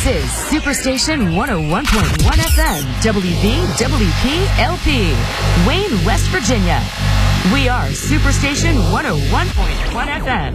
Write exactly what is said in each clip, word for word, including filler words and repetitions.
is Superstation one oh one point one F M, W V W P L P, Wayne, West Virginia. We are Superstation one oh one point one F M.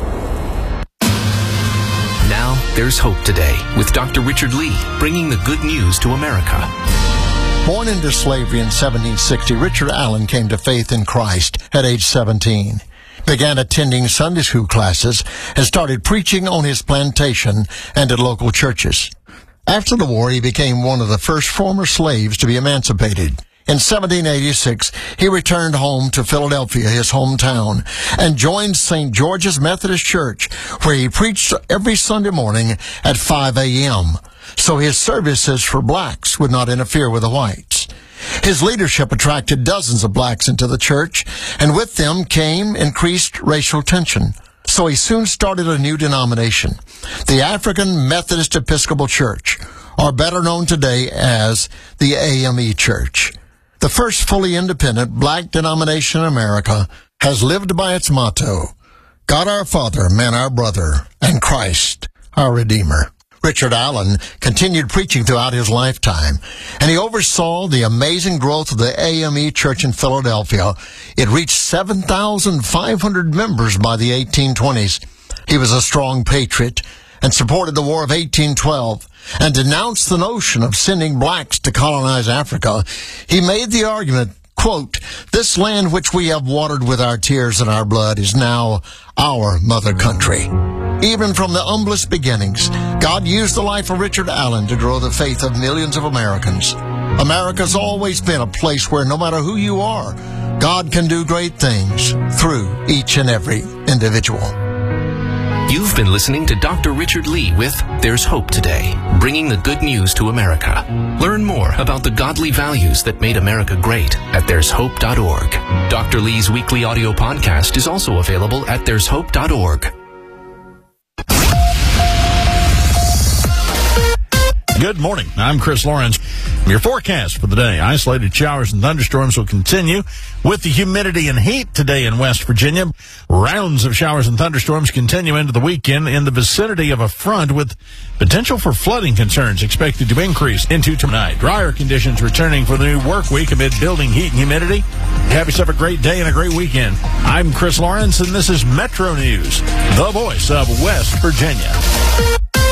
Now, there's hope today with Doctor Richard Lee, bringing the good news to America. Born into slavery in seventeen sixty, Richard Allen came to faith in Christ at age seventeen. Began attending Sunday school classes and started preaching on his plantation and at local churches. After the war, he became one of the first former slaves to be emancipated. In seventeen eighty-six, he returned home to Philadelphia, his hometown, and joined Saint George's Methodist Church, where he preached every Sunday morning at five a.m., so his services for blacks would not interfere with the whites. His leadership attracted dozens of blacks into the church, and with them came increased racial tension. So he soon started a new denomination, the African Methodist Episcopal Church, or better known today as the A M E Church. The first fully independent black denomination in America has lived by its motto, God our Father, man our brother, and Christ our Redeemer. Richard Allen continued preaching throughout his lifetime, and he oversaw the amazing growth of the A M E Church in Philadelphia. It reached seven thousand five hundred members by the eighteen twenties. He was a strong patriot and supported the War of eighteen twelve and denounced the notion of sending blacks to colonize Africa. He made the argument, quote, "This land which we have watered with our tears and our blood is now our mother country." Even from the humblest beginnings, God used the life of Richard Allen to grow the faith of millions of Americans. America's always been a place where no matter who you are, God can do great things through each and every individual. You've been listening to Doctor Richard Lee with There's Hope Today, bringing the good news to America. Learn more about the godly values that made America great at there's hope dot org. Doctor Lee's weekly audio podcast is also available at there's hope dot org. Good morning. I'm Chris Lawrence. Your forecast for the day. Isolated showers and thunderstorms will continue with the humidity and heat today in West Virginia. Rounds of showers and thunderstorms continue into the weekend in the vicinity of a front with potential for flooding concerns expected to increase into tonight. Drier conditions returning for the new work week amid building heat and humidity. Have yourself a great day and a great weekend. I'm Chris Lawrence, and this is Metro News, the voice of West Virginia.